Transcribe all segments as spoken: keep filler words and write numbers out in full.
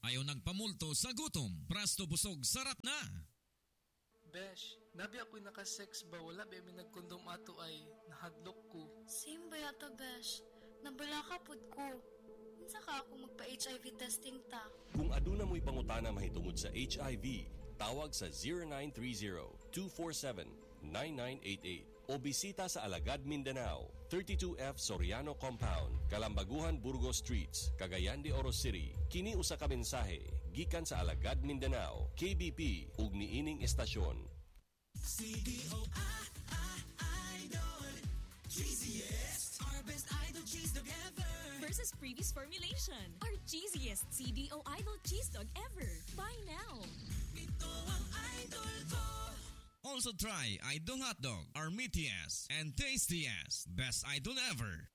Ayaw nagpamulto sa gutom. Prasto busog sarat na. Besh, nabi ako'y nakasex ba? Wala ba may nagkondom ato ay nahadlok ko. Same ba yata, Besh? Nabala ka pod ko. Unsa ka ako magpa-H I V testing ta? Kung aduna mo'y pangutana mahitungod sa H I V, tawag sa zero nine three zero, two four seven, nine nine eight eight o bisita sa Alagad, Mindanao, thirty-two F Soriano Compound, Kalambaguhan, Burgos Streets, Cagayan de Oro City. Kini usa ka mensahe gikan sa Alagad, Mindanao, K B P ug niining estasyon. C D O I Idol cheesiest, our best idol cheese dog ever versus previous formulation, our cheesiest C D O Idol cheese dog ever. Buy now. Ito ang idol ko. Also try Idol Hot Dog, our meatiest and tastiest best idol ever.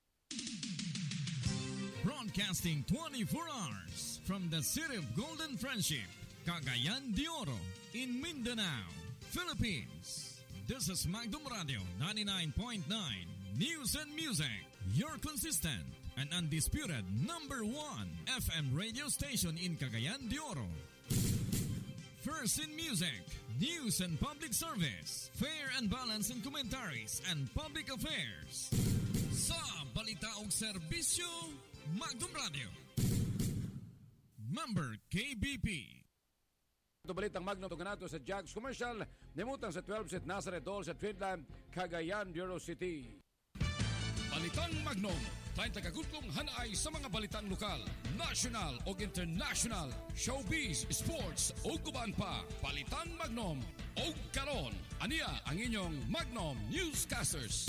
Broadcasting twenty-four hours from the city of Golden Friendship, Cagayan de Oro, in Mindanao, Philippines. This is Magdum Radio ninety-nine point nine News and Music, your consistent and undisputed number one F M radio station in Cagayan de Oro. First in music, news and public service, fair and balanced in commentaries and public affairs. Sa balita og serbisyo, Magdum Radio. Member K B P. Ito balitang Magno ito ganato sa Jags Commercial, nimutang sa twelve set Nazareth Hall sa Trinidad, Cagayan de Oro City. Balitang Magnom, tayo tagagutlong hanay sa mga balitang lokal, national o international, showbiz, sports o kuban pa. Balitang Magnom o karon, aniya ang inyong Magnom Newscasters.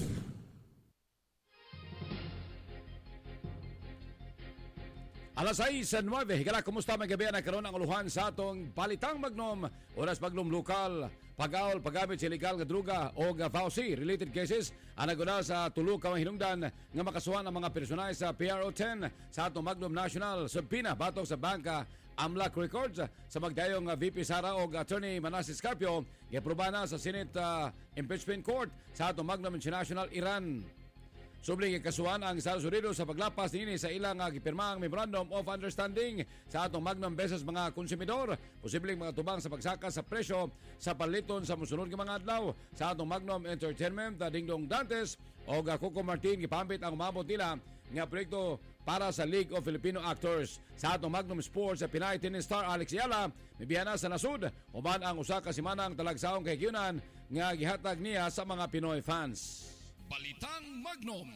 Alas sais and nueve, higala, kumusta mga gabi na karon ang uluhan sa atong Balitang Magnom, oras Magnom lokal, pag-aol, paggamit sa illegal nga druga o nga V A U C related cases ang naguna sa tulo ka hinungdan nga makasuhan ang mga personay sa P R O ten sa atong Magnom National subpina batok sa bangka Amlak Records sa magdayong V P Sara o Attorney Manas Escarpio giaproba na sa Senate uh, Impeachment Court sa atong Magnom International Iran. Subling ikasuhan ang Estados Unidos sa paglapas nini sa ilang uh, gipirmang Memorandum of Understanding sa atong Magnom beses mga konsumidor, posibleng mga tubang sa pagsaka sa presyo sa paliton sa musunod nga mga adlaw sa atong Magnom Entertainment, uh, Dingdong Dantes o uh, Coco Martin gipambit ang umabot nila nga proyekto para sa League of Filipino Actors. Sa atong Magnom Sports sa Pinay tennis star Alex Ayala mibiyana sa nasud uban ang usa ka semanang talagsaong kahigyunan nga gihatag niya sa mga Pinoy fans. Balitang Magnom.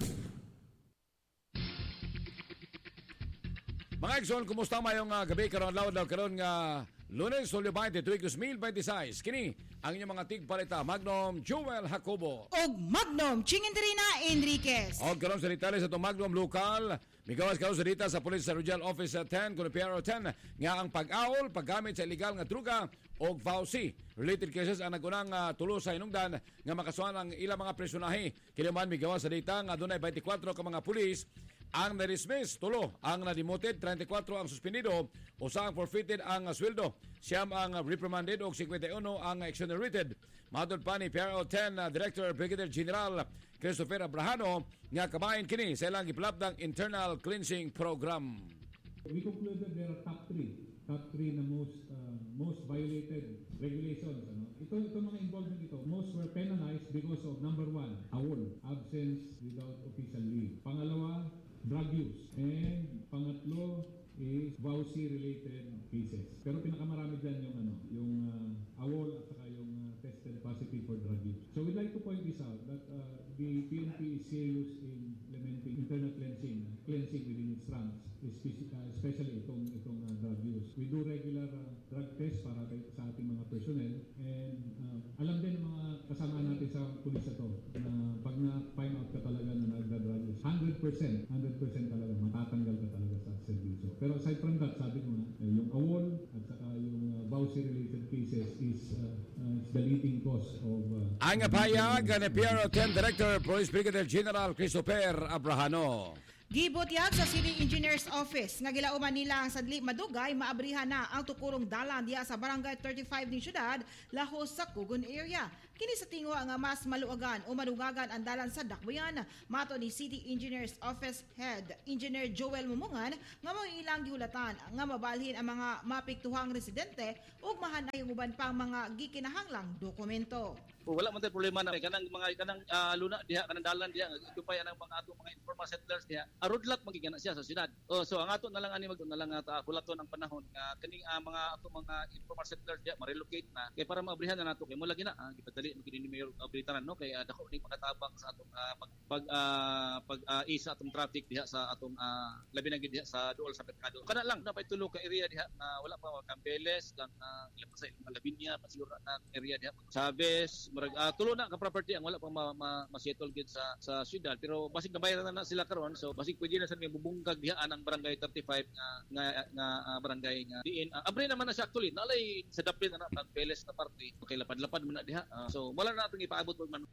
Mga Exxon, kumusta mayong uh, gabi karon laod daw karon nga Lunes, Hulyo twenty, tuig two thousand twenty-six. Kini ang inyong mga tigpalita, Magnom Joel Jacobo og Magnom Chingenderina Enriquez. Og karon sa detalye sa itong Magnom lokal, migawas karon sa dita sa Police Regional Office ten kuno P R O ten nga ang pag-aol, paggamit sa illegal nga druga og V A U C related cases ang nagunang uh, tulo sa hinungdan nga makasuhan ang ilang mga presonahe. Kini man migawas sa dita nga adunay twenty-four ka mga pulis ang na-dismiss, tulo ang na-demoted, thirty-four ang suspendido, usa ang forfeited ang uh, sweldo, siyam ang uh, reprimanded o fifty-one ang uh, exonerated. Matod pa ni P R O ten uh, Director Brigadier General Christopher Abrahano nga kabahin kini sa ilang gipalapdang internal cleansing program. We concluded there are top three, top three na most uh, most violated regulations. Ano? Ito, ito mga involvement ito, most were penalized because of number one, A W O L, absence without official leave. Pangalawa, drug use. And pangatlo is V A U C related cases. Pero pinakamarami dyan yung ano, yung uh, A W O L at saka yung uh, tested positive for drug use. So we'd like to point this out that uh, the P N P is serious in implementing internal cleansing, uh, cleansing within its ranks, especially itong itong uh, drug use. We do regular uh, drug tests para sa ating mga personnel, and uh, alam din ng mga kasama natin sa pulis ito na pag na-find out ka talaga na nagda-drug use, one hundred percent, one hundred percent talaga, matatanggal ka talaga sa servisyo. Pero aside from that, sabi ko nga, eh, yung A W O L at saka yung uh, V A U C-related cases is uh, uh, the leading cause of... Uh, ang payag ni P R O ten Director Police Brigadier General Christopher Abrahano. Gibutyag sa City Engineer's Office nga gilauman nila ang sadli madugay maabrihan na ang tukurong dalan diya sa Barangay thirty-five ni syudad lahos sa Kugon area. Kini sa tingwa nga mas maluagan o madugagan ang dalan sa dakbayan. Mato ni City Engineers Office Head Engineer Joel Mumungan nga mao ilang gihulatan nga mabalhin ang mga mapiktuhang residente ug mahanay ang uban pang mga gikinahanglang dokumento. Wala man tay problema na kanang mga kanang uh, luna diha kanang dalan diha gupay anang mga ato mga informal settlers diha arudlat magigana siya sa syudad. Oh, so ang ato na lang ani magto na lang ata kulaton ang panahon nga kaning uh, mga ato mga informal settlers diha ma-relocate na kay para maabrihan na nato kay mo lagi na uh, gipadali mo kini mayor abritanan no kay uh, dako ning makatabang sa atong uh, pag pag uh, pag uh, isa atong traffic diha sa atong uh, labi na gid diha sa duol sa merkado. Kana lang na pay tulo ka area diha na uh, wala pa Cambeles lang uh, ilang sa Labinya pasiguro na area diha Sabes murag uh, tulo na ka property ang wala pa ma, ma, ma-settle gid sa sa syudad pero basig nabayaran na, na sila karon so basig pwede na sa mga bubungkag diha ang barangay thirty-five nga nga, nga uh, barangay nga diin uh, abre naman na siya actually nalay sa daplin na ang Peles na parte okay lapad-lapad man na diha uh, so wala na natong ipaabot og man.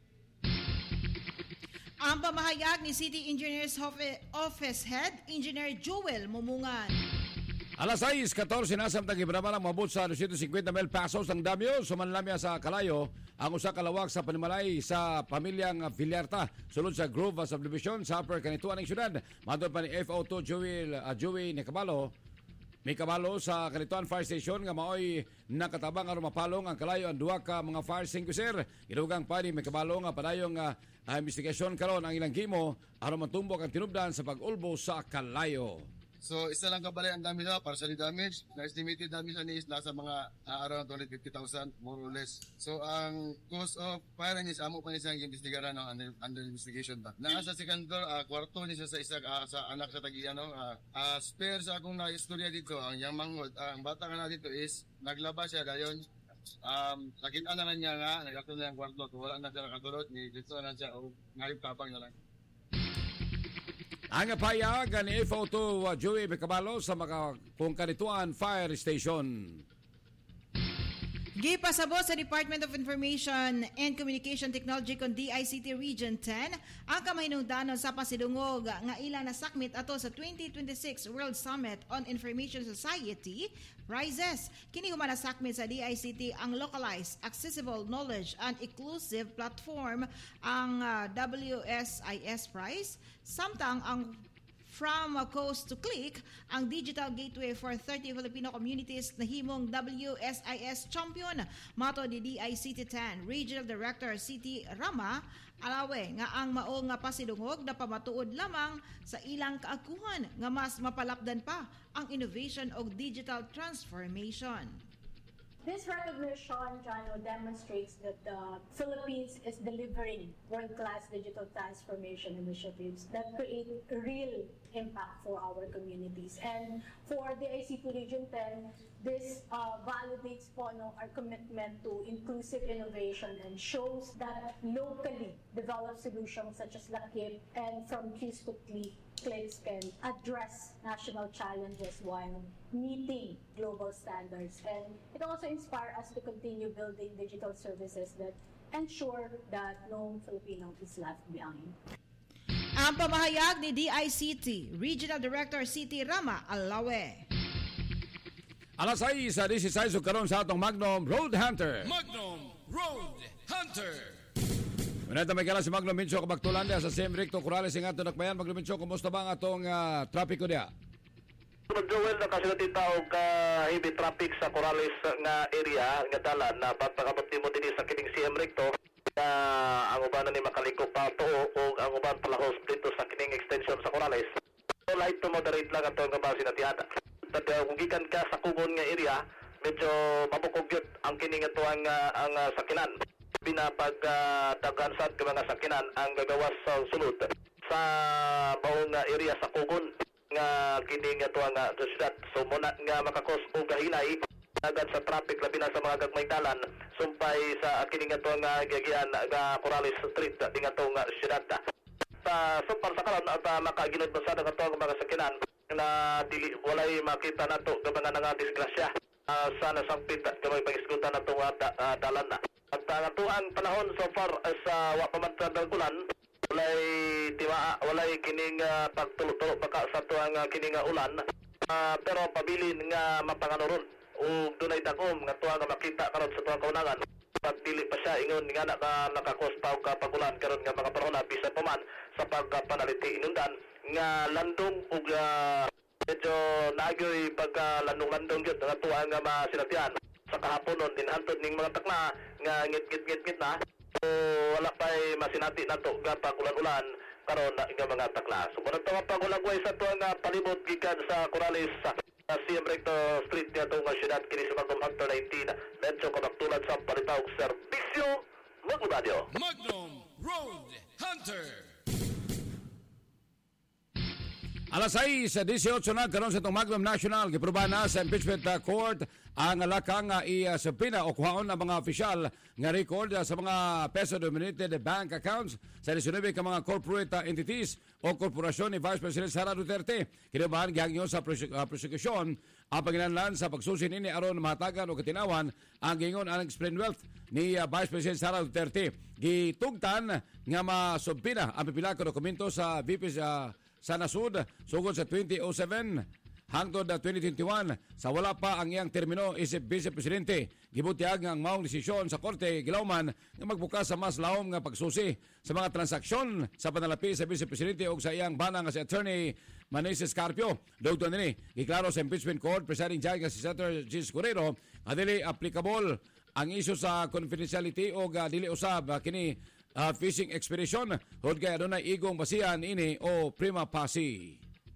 Ang pamahayag ni City Engineers Office Head Engineer Joel Mumungan. Alas sais fourteen nasamtang ibrama lang mabot sa two hundred fifty mil pesos ang damyo sumanlamya sa Kalayo ang usa ka lawak sa panimalay sa pamilyang Villarta sulod sa Grove Subdivision sa Upper Kanituan ng syudad. Madol pa ni F O two Joel uh, Joey Nicabalo may kabalo sa Kanituan Fire Station nga maoy nakatabang aron mapalong ang Kalayo ang duha ka mga fire extinguisher. Idugang pa ni may kabalo nga padayong uh, uh, investigasyon karon ang ilang gimo aron matumbok ang tinubdan sa pag-ulbo sa Kalayo. So isa lang kabalay ang damage na partially damage. Na estimated damage na is nasa mga uh, around two hundred fifty thousand more or less. So ang cause of fire is amo pa ni siyang investigaran no under, under investigation ba. Naa sa second floor uh, kwarto ni siya sa isa uh, sa anak sa tagi ano uh, uh, spare sa akong na istorya dito ang yang manghod uh, ang bata nga na dito is naglaba siya dayon um nakita na lang niya nga nagatuloy ang kwarto wala na siya nakatulot ni dito na siya o ngalip kapang na lang. Ang payag ni F O two uh, Joey Becabalo sa mga Kanituan Fire Station. Gipasabot sa Department of Information and Communication Technology kon D I C T Region ten ang kamahinungdanon sa pasidungog nga ilang nasakmit ato sa twenty twenty-six World Summit on Information Society Prizes. Kini human nasakmit sa D I C T ang Localized, Accessible Knowledge and Inclusive Platform ang uh, W S I S Prize samtang ang From Coast to Click, ang digital gateway for thirty Filipino communities na himong W S I S champion. Mato ni D I C T ten Regional Director C T Rama Alawe nga ang mao nga pasidungog na pamatuod lamang sa ilang kaakuhan nga mas mapalapdan pa ang innovation o digital transformation. This recognition, Jano, demonstrates that the Philippines is delivering world-class digital transformation initiatives that create real impact for our communities. And for the D I C T Region ten, this uh, validates po, no, our commitment to inclusive innovation and shows that locally developed solutions such as Lakip and From Keys to Click Clicks can address national challenges while meeting global standards. And it also inspires us to continue building digital services that ensure that no Filipino is left behind. Ang pamahayag ni D I C T Regional Director C T Rama Alawe. Alas sais sa sixteen karon sa atong Magnum Road Hunter. Magnum Road Hunter. Manata may kala si Magnum Mincho kabaktulan dia sa Semric to Corales ing ato nakbayan. Magnum Mincho, kumusta ba ang atong uh, trapiko dia? Joel, nakasulati tao ka heavy traffic sa Corales nga area nga dalan na pagpakabot mo din sa kining Semric to na ang uban ni makalikop pa to o ang uban palahos dito sa kining extension sa Corales. So light to moderate lang ato nga base na tiyada. Tad kung gikan ka sa Kugon nga area, medyo mabukog yun ang kining ato ang, uh, ang uh, sakinan. Pinapag uh, dagansad ka mga sakinan ang gagawas sa sulod sa baong uh, area sa Kugon nga kini nga tuwa nga syudad. So muna nga makakos o gahinay agad sa traffic labi na sa mga gagmay dalan sumpay sa kini nga tuwa nga gagian nga Corales Street di nga tuwa nga syudad. Sa super sa karon at uh, makaginod pa sa nga tuwa nga mga sakinan na dili walay makita nato nga mga nga disgrasya uh, sa nasampit kamay pagisgutan nato nga da, uh, dalan na. At ang uh, ang panahon so far as uh, wa pa man dalgulan walay tiwa walay kining uh, pagtulo-tulo baka sa tuang uh, kining uh, ulan uh, pero pabilin nga mapanganuron ug dunay dagom nga tuwa nga makita karon sa tuang kaunangan pagdili pa siya ingon nga na ka nakakostaw ka pagulan karon nga mga panahon na bisan pa man sa pagpanaliti inundan nga landong ug uh, medyo nagyoy pagka landong-landong gyud nga tuwa nga masinatian sa kahapon nun dinhantod ning mga takna nga ngit-ngit-ngit na so wala pa'y masinati nato nga pagulan-ulan karon na nga mga takla. So kung ito pagulagway sa ito nga palibot gikan sa Corrales sa C M Recto Street nga itong syudad kini sa Magnum Hunter nineteen medyo konaktulan sa palitaw serbisyo Magnum Radio. Magnum Road Hunter. Alas sais, dieciocho na karon sa itong Magnum National giprubahan na sa impeachment uh, court ang lakang uh, i-subpoena o kuhaon ng mga opisyal nga record uh, sa mga peso-denominated bank accounts sa nineteen ka mga corporate uh, entities o korporasyon ni Vice President Sara Duterte. Kinabahan gihangyo sa prosek- uh, prosecution ang panginahanglan sa pagsusin ini aron mahatagan o katinawan ang gingon unexplained wealth ni uh, Vice President Sara Duterte. Gitugtan nga masubpoena ang pipila ka dokumento sa V P uh, sa nasud sugod sa twenty oh seven hangtod na twenty twenty-one sa wala pa ang iyang termino isip Vice Presidente. Gibutiag nga ang maong desisyon sa korte gilawman nga magbukas sa mas lawom nga pagsusi sa mga transaksyon sa panalapi sa Vice Presidente o sa iyang bana nga si Attorney Maneses Carpio. Dugto nini giklaro sa impeachment court presiding judge nga si Senator Gis Correro nga dili applicable ang isyu sa confidentiality o uh, dili usab uh, kini Uh, fishing expedition hod kay adunay igong basihan ini o prima facie.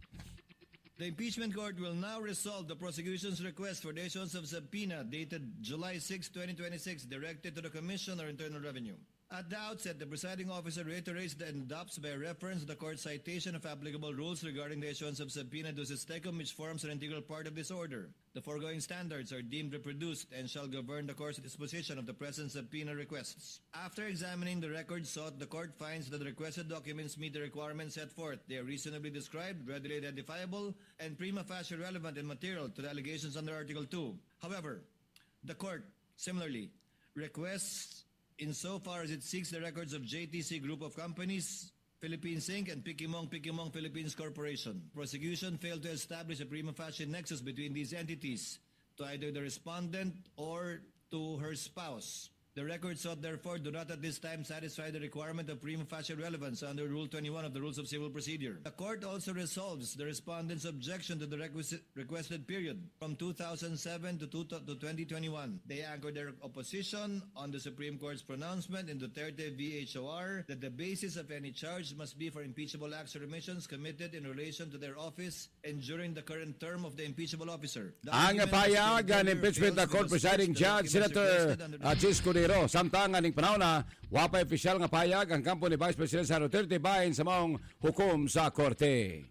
The impeachment court will now resolve the prosecution's request for the issuance of subpoena dated July sixth, twenty twenty-six directed to the Commission or Internal Revenue. At the outset, the presiding officer reiterates and adopts by reference the court's citation of applicable rules regarding the issuance of subpoena ducis tecum, which forms an integral part of this order. The foregoing standards are deemed reproduced and shall govern the court's disposition of the present subpoena requests. After examining the records sought, the court finds that the requested documents meet the requirements set forth. They are reasonably described, readily identifiable, and prima facie relevant and material to the allegations under Article two. However, the court, similarly, requests insofar as it seeks the records of J T C Group of Companies, Philippines Incorporated, and Pikimong Pikimong Philippines Corporation. Prosecution failed to establish a prima facie nexus between these entities to either the respondent or to her spouse. The records sought, therefore, do not at this time satisfy the requirement of prima facie relevance under Rule twenty-one of the Rules of Civil Procedure. The court also resolves the respondent's objection to the requisite, requested period from two thousand seven to, to twenty twenty-one. They anchor their opposition on the Supreme Court's pronouncement in Duterte v. H O R that the basis of any charge must be for impeachable acts or omissions committed in relation to their office and during the current term of the impeachable officer. The ang payag ng impeachment na court presiding judge, Senator Gis Correro. Samtang aning panahon na wapay opisyal nga payag ang kampo ni Vice President Sara Duterte bahin sa maong hukom sa korte.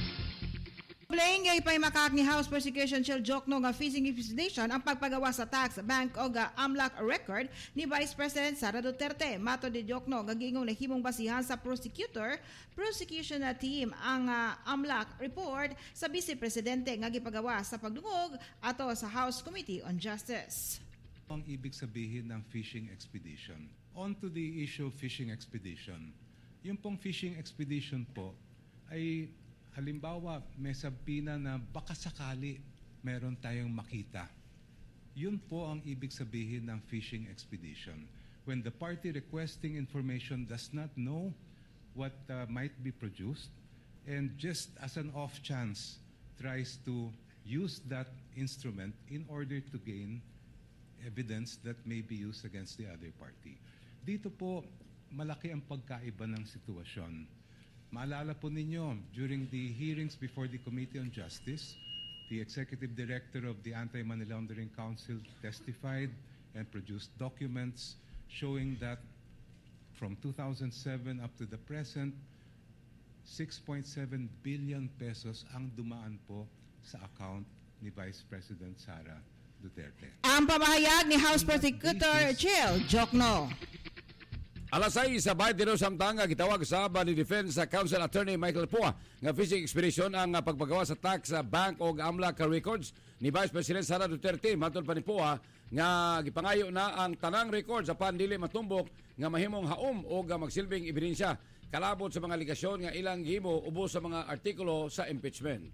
Playing gay pay makak ni House Prosecution Shell Jokno nga phishing investigation ang pagpagawa sa tax bank o ga AMLAC record ni Vice President Sara Duterte. Mato di Jokno gagingong nahimong basihan sa prosecutor prosecution na team ang uh, AMLAC report sa Vice Presidente nga gipagawa sa pagdungog ato sa House Committee on Justice. Ang ibig sabihin ng fishing expedition. On to the issue of fishing expedition. Yung pong fishing expedition po ay halimbawa may sabina na baka sakali meron tayong makita. Yun po ang ibig sabihin ng fishing expedition. When the party requesting information does not know what uh, might be produced and just as an off chance tries to use that instrument in order to gain evidence that may be used against the other party. Dito po, malaki ang pagkaiba ng sitwasyon. Maalala po ninyo, during the hearings before the Committee on Justice, the Executive Director of the Anti-Money Laundering Council testified and produced documents showing that from two thousand seven up to the present, six point seven billion pesos ang dumaan po sa account ni Vice President Sara Duterte. Ang pamahayag ni House Prosecutor Shell Jokno. Alas sais sa bayad dito samtang nga gitawag sa Bali Defense Council Attorney Michael Pua nga fishing expedition ang pagpagawa sa tax sa bank o AMLAC records ni Vice President Sara Duterte. Matod pa ni Pua nga gipangayo na ang tanang records sa pandili matumbok nga mahimong haom o magsilbing ebidensya kalabot sa mga aligasyon nga ilang gihimo ubos sa mga artikulo sa impeachment.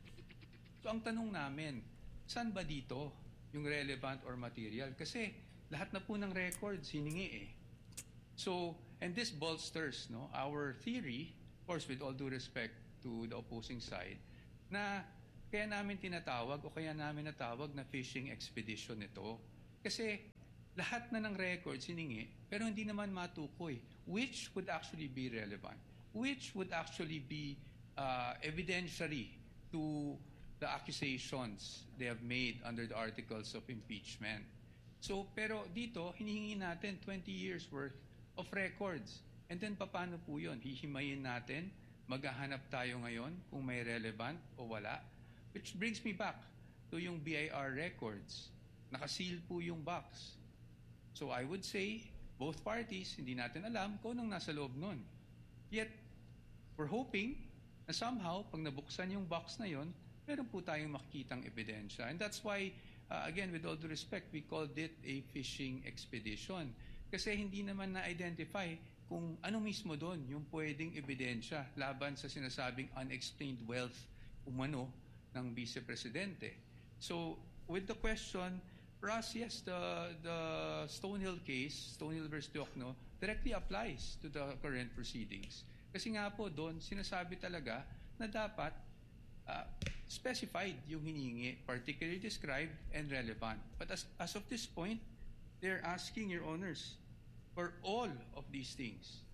So ang tanong namin, saan ba dito yung relevant or material? Kasi lahat na po ng records hiningi eh. So, and this bolsters no, our theory, of course with all due respect to the opposing side, na kaya namin tinatawag o kaya namin natawag na fishing expedition ito. Kasi lahat na ng records hiningi, pero hindi naman matukoy which would actually be relevant, which would actually be uh, evidentiary to the accusations they have made under the articles of impeachment. So, pero dito, hinihingi natin twenty years worth of records. And then, paano po yun? Hihimayin natin, maghahanap tayo ngayon kung may relevant o wala. Which brings me back to yung B I R records. Nakaseal po yung box. So, I would say, both parties, hindi natin alam kung anong nasa loob nun. Yet, we're hoping na somehow, pag nabuksan yung box na yon, meron po tayong makikitang ebidensya. And that's why, uh, again, with all due respect, we called it a fishing expedition. Kasi hindi naman na-identify kung ano mismo doon yung pwedeng ebidensya laban sa sinasabing unexplained wealth umano ng Vice Presidente. So, with the question, for us, yes, the, the Stonehill case, Stonehill versus Diokno, directly applies to the current proceedings. Kasi nga po doon, sinasabi talaga na dapat uh, specified yung hiningi, particularly described and relevant. But as, as of this point, they're asking your honors for all of these things.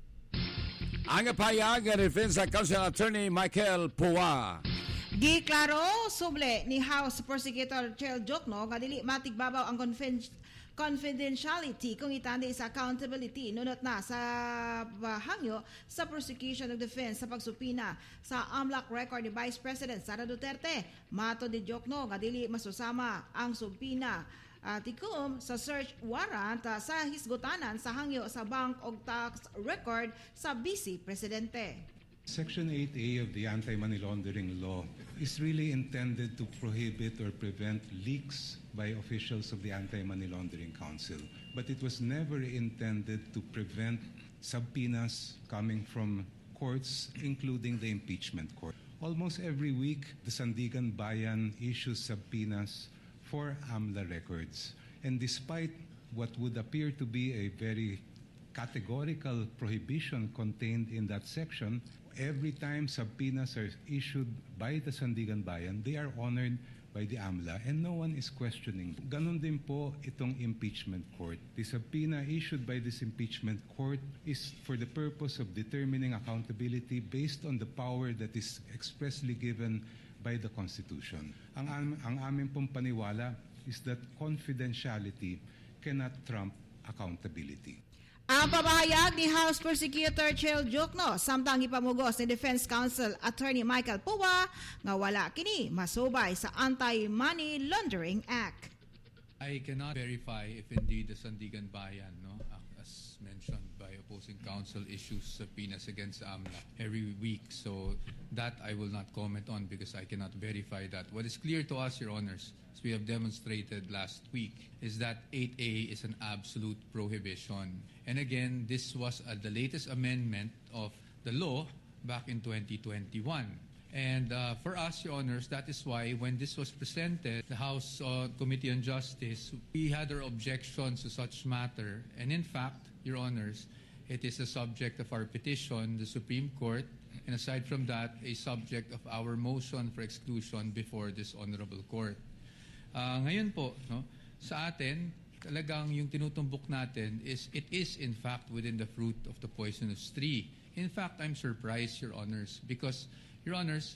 Ang payag ng Defense Counsel Attorney Michael Pua. Giklaro suble ni House Prosecutor Chel Jokno nga dili matigbabaw ang confen- confidentiality kung itandi sa accountability nunot na sa bahangyo sa prosecution of defense sa pagsupina sa AMLAC record ni Vice President Sara Duterte. Mato di Jokno nga dili masusama ang supina uh, tikum sa search warrant uh, sa hisgutanan sa hangyo sa bank og tax record sa Vice Presidente. Section eight A of the Anti-Money Laundering Law is really intended to prohibit or prevent leaks by officials of the Anti-Money Laundering Council. But it was never intended to prevent subpoenas coming from courts, including the impeachment court. Almost every week, the Sandigan Bayan issues subpoenas for AMLA records. And despite what would appear to be a very categorical prohibition contained in that section, every time subpoenas are issued by the Sandigan Bayan, they are honored by the AMLA and no one is questioning. Ganon din po itong impeachment court. The subpoena issued by this impeachment court is for the purpose of determining accountability based on the power that is expressly given by the Constitution. Ang, am- ang aming pong paniwala is that confidentiality cannot trump accountability. Ang pabahayag ni House Prosecutor Chel Jokno samtang ipamugos ni Defense Counsel Attorney Michael Pua nga wala kini masubay sa Anti-Money Laundering Act. I cannot verify if indeed the Sandigan Bayan, no, as mentioned by opposing counsel, issues subpoenas against AMLA every week. So that I will not comment on because I cannot verify that. What is clear to us, Your Honors, as we have demonstrated last week, is that eight A is an absolute prohibition. And again, this was uh, the latest amendment of the law back in twenty twenty-one. And uh, for us, Your Honors, that is why when this was presented, the House uh, Committee on Justice, we had our objections to such matter. And in fact, Your Honors, it is a subject of our petition, the Supreme Court, and aside from that, a subject of our motion for exclusion before this Honorable Court. Uh, ngayon po, no, sa atin, talagang yung tinutumbok natin is it is in fact within the fruit of the poisonous tree. In fact, I'm surprised, Your Honors, because, Your Honors,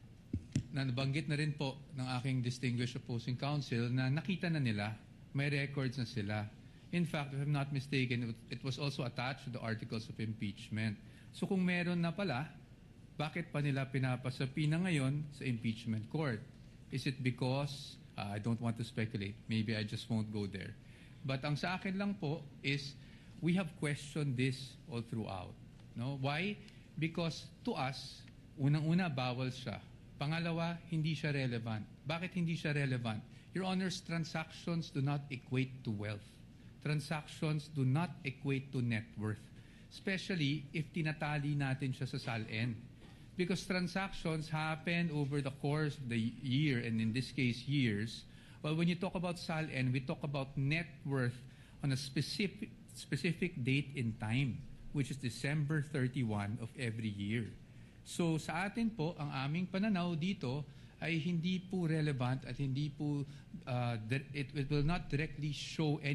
na nabanggit na rin po ng aking distinguished opposing counsel na nakita na nila, may records na sila. In fact, if I'm not mistaken, it was also attached to the articles of impeachment. So kung meron na pala, bakit pa nila pinapasapina ngayon sa impeachment court? Is it because, uh, I don't want to speculate, maybe I just won't go there. But ang sa akin lang po is, we have questioned this all throughout. No? Why? Because to us, unang-una, bawal siya. Pangalawa, hindi siya relevant. Bakit hindi siya relevant? Your Honors, transactions do not equate to wealth. Transactions do not equate to net worth. Especially if tinatali natin siya sa S A L N. Because transactions happen over the course of the year, and in this case, years, Well, when you talk about S A L N, we talk about net worth on a specific specific date in time, which is December thirty-first of every year. So sa atin po, ang aming pananaw dito ay hindi po relevant at hindi po, uh, it, it will not directly show any